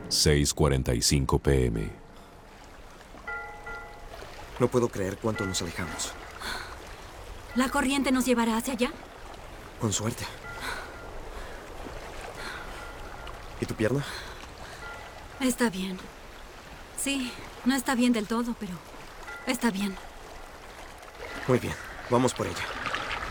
6:45 p.m. No puedo creer cuánto nos alejamos. ¿La corriente nos llevará hacia allá? Con suerte. ¿Y tu pierna? Está bien. Sí, no está bien del todo, pero está bien. Muy bien, vamos por ella.